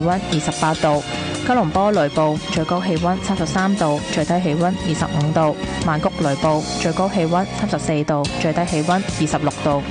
溫28度；吉隆坡雷暴最高氣溫33度，最低氣溫25度；曼谷雷暴最高氣溫34度，最低氣溫26度。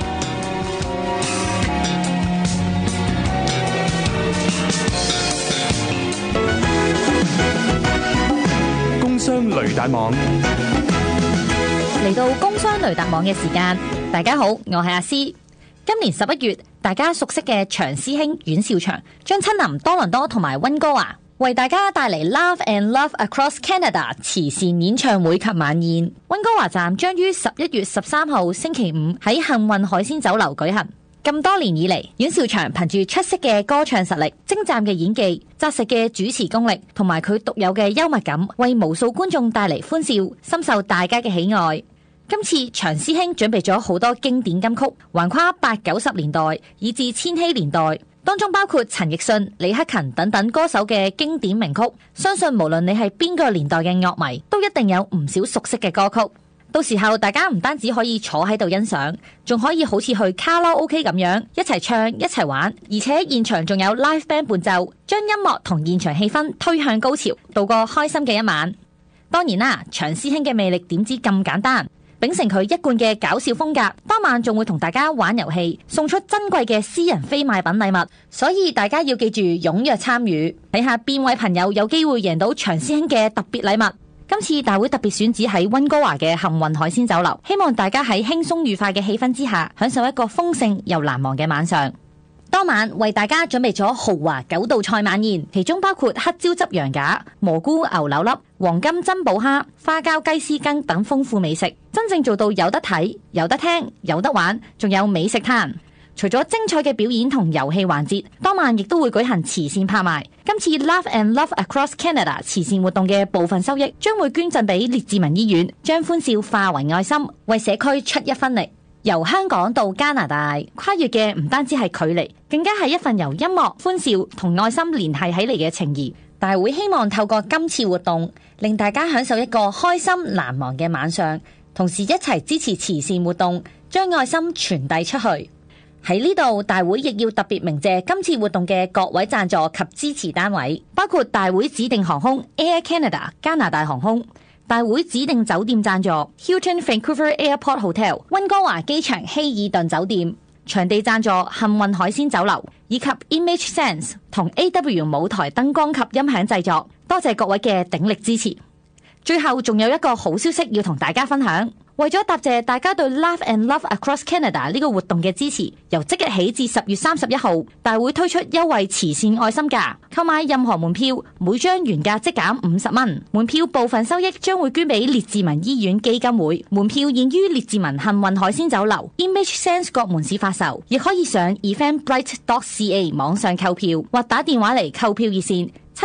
工商雷達網嚟到工商雷達網嘅時間，大家好，我係阿詩。今年11月，大家熟悉嘅長師兄阮兆祥將親臨多倫多同埋溫哥華，為大家帶嚟 Love and Love Across Canada 慈善演唱會及晚宴。溫哥華站將於11月13號星期五喺幸運海鮮酒樓舉行。咁多年以嚟，阮兆祥憑住出色嘅歌唱實力、精湛嘅演技、紮實嘅主持功力同埋佢獨有嘅幽默感，為無數觀眾帶嚟歡笑，深受大家嘅喜愛。今次長師兄準備咗好多經典金曲，橫跨80、90年代以至千禧年代，當中包括陳奕迅、李克勤等等歌手嘅經典名曲。相信無論你係邊個年代嘅樂迷，都一定有唔少熟悉嘅歌曲。到時候大家唔單止可以坐喺度欣賞，仲可以好似去卡拉 OK 咁樣一齊唱一齊玩，而且現場仲有 live band 伴奏，將音樂同現場氣氛推向高潮，度過開心嘅一晚。當然啦，長師兄嘅魅力點知咁簡單，秉承佢一貫嘅搞笑風格，當晚仲會同大家玩遊戲，送出珍貴嘅私人非賣品禮物，所以大家要記住踴躍參與，睇下邊位朋友有機會贏到長師兄嘅特別禮物。今次大會特別選址喺溫哥華嘅幸運海鮮酒樓，希望大家喺輕鬆愉快嘅氣氛之下，享受一個豐盛又難忘嘅晚上。當晚為大家準備咗豪華9道菜晚宴，其中包括黑椒汁羊架、蘑菇牛柳粒、黃金珍寶蝦、花膠雞絲羹等豐富美食，真正做到有得睇、有得聽、有得玩，仲有美食攤。除咗精彩嘅表演同遊戲環節，當晚亦都會舉行慈善拍賣。今次 Love and Love Across Canada 慈善活動嘅部分收益將會捐贈俾列治文醫院，將歡笑化為愛心，為社區出一分力。由香港到加拿大，跨越嘅唔單止係距離，更加係一份由音樂、歡笑同愛心聯繫起嚟嘅情誼。大會希望透過今次活動，令大家享受一個開心難忘嘅晚上，同時一齊支持慈善活動，將愛心傳遞出去。喺呢度，大會亦要特別鳴謝今次活動嘅各位贊助及支持單位，包括大會指定航空 Air Canada 加拿大航空，大會指定酒店贊助 Hilton Vancouver Airport Hotel 溫哥華機場希爾頓酒店，場地贊助幸運海鮮酒樓，以及 Image Sense 同 AW 舞台燈光及音響製作。多謝各位嘅鼎力支持。最後仲有一個好消息要同大家分享。為咗答謝大家對 Love and Love Across Canada 呢個活動嘅支持，由即日起至10月31號，大會推出優惠慈善愛心價，購買任何門票，每張原價即減50蚊。門票部分收益將會捐俾列治文醫院基金會。門票現於列治文幸運海鮮酒樓 Image Sense 各門市發售，亦可以上 eventbrite.ca 網上購票，或打電話嚟購票熱線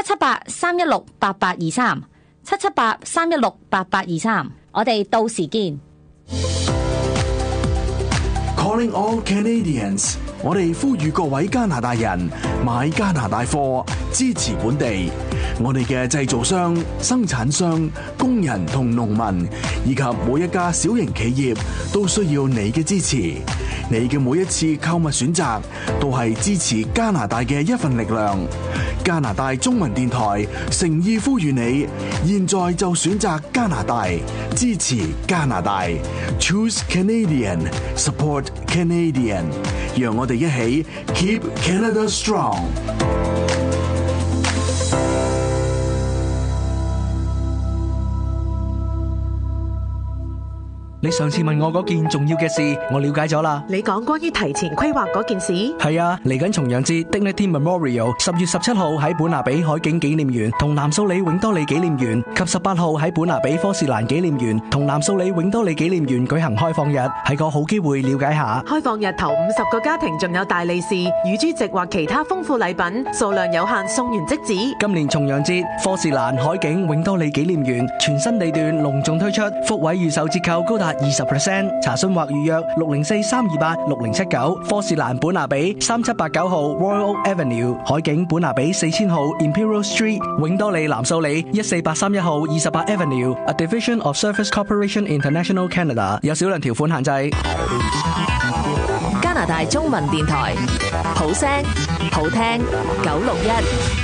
778-316-8823 778-316-8823。我哋到時見。 Calling all Canadians， 我哋呼籲各位加拿大人買加拿大貨，支持本地。我哋嘅製造商、生產商、工人同農民，以及每一家小型企業，都需要你嘅支持。你嘅每一次購物選擇，都係支持加拿大嘅一份力量。加拿大中文電台誠意呼籲你，現在就選擇加拿大，支持加拿大。Choose Canadian, support Canadian。讓我哋一起 Keep Canada Strong。 你上次問我嗰件重要嘅事，我了解咗啦。 你講關於提前規劃嗰件事？ 係啊，嚟緊重陽節 Dignity Memorial 10月17號喺本拿比海景紀念園同南素里永多里紀念園，及18號喺本拿比科士蘭紀念園同南素里永多里紀念園舉行開放日，係個好機會了解下。 開放日頭50個家庭仲有大利是、乳豬席或其他豐富禮品，數量有限，送完即止。 今年重陽節科士蘭海景永多里紀念園全新地段隆重推出，福位預售折扣高達20%，查詢或預約604-328-6079，科士蘭本拿比3789號 Royal Oak Avenue， 海景本拿比4000號 Imperial Street， 永多里南素里14831號28 Avenue，A Division of Service Corporation International Canada， 有少量條款限制。 加拿拿大中文電台，好聲好聽961。